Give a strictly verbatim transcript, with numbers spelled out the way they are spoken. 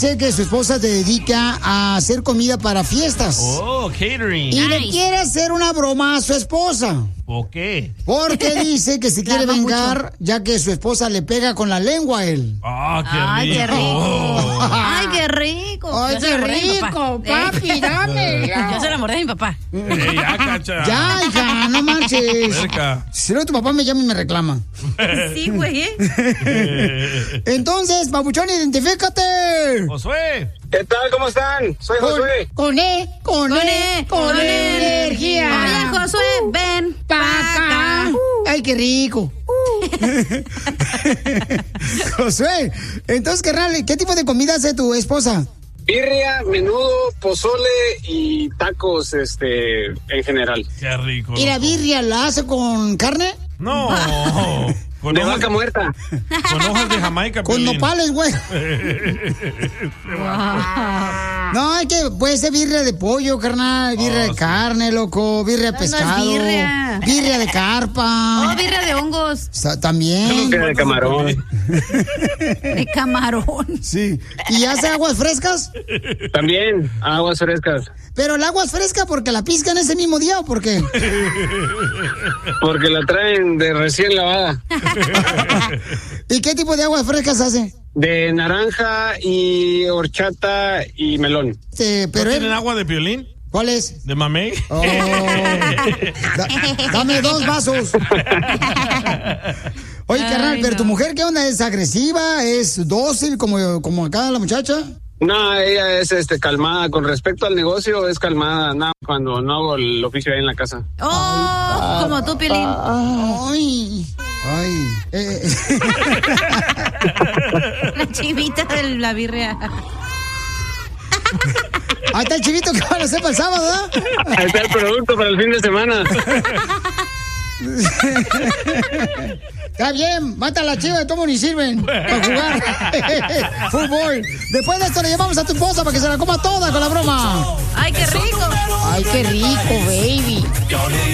dice que su esposa se dedica a hacer comida para fiestas. Oh, catering. Y nice. le quiere hacer una broma a su esposa. ¿Por qué? Porque dice que se quiere vengar mucho. Ya que su esposa le pega con la lengua a él. Ah, qué Ay, rico. qué rico. Ay, qué rico. Ay, qué rico, papi, dame. Yo se la mordé a mi papá. Hey, ya, cacha. Ya, hija, no manches. Cerca. Si no, tu papá me llama y me reclama. Sí, güey, ¿eh? Entonces, papuchón, identifícate. Josué. ¿Qué tal? ¿Cómo están? Soy Con, Josué. con E, con, Con E, E, con, con E, energía. Oye, Josué, ven Pa' pa' acá. acá. Ay, qué rico. Josué, entonces, carnal, ¿qué tipo de comida hace tu esposa? Birria, menudo, pozole y tacos, este, en general. Qué rico. ¿Y la birria la hace con carne? No. Con de hojas, vaca muerta. Con hojas de Jamaica. Con Piolín. nopales, güey. No, es que puede ser birria de pollo, carnal, birria Oh, de sí. carne, loco, birria de No, no es pescado, birria. birria de carpa. Oh, birria de hongos. Sa- También. De camarón. De camarón. Sí. ¿Y hace aguas frescas? También, aguas frescas. Pero el agua es fresca porque la piscan ese mismo día, ¿o por qué? Porque la traen de recién lavada. ¿Y qué tipo de aguas frescas hace? De naranja y horchata y melón. Este, pero ¿No él- tienen agua de Piolín? ¿Cuál es? ¿De mamey? Oh. Da- dame dos vasos. Oye, Ay, carnal, pero no. tu mujer, ¿qué onda? ¿Es agresiva? ¿Es dócil como, como acá la muchacha? No, ella es este calmada. Con respecto al negocio, es calmada. Nada, cuando no hago el oficio ahí en la casa. Oh, como tú, Piolín. Ay. Ay. Eh, La chivita de la birria. ahí está el chivito que van a hacer para el sábado, ¿verdad? Ahí está el producto para el fin de semana. Está bien, mata a la chiva y tomo ni sirven para jugar fútbol. Después de esto le llevamos a tu esposa para que se la coma toda con la broma. Ay, qué rico. Ay, qué rico, baby.